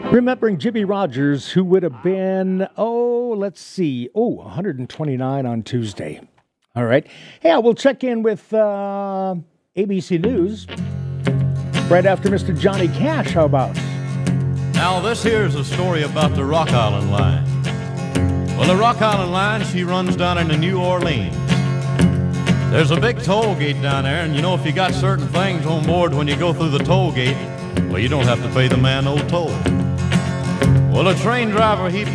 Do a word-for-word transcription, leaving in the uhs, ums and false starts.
Remembering Jimmy Rogers, who would have been, oh, let's see, oh, one hundred twenty-nine on Tuesday. All right. Hey, I will check in with uh, A B C News right after Mister Johnny Cash. How about? Now, this here's a story about the Rock Island Line. Well, the Rock Island Line, she runs down into New Orleans. There's a big toll gate down there, and you know, if you got certain things on board when you go through the toll gate, well, you don't have to pay the man no toll. Well, the train driver, he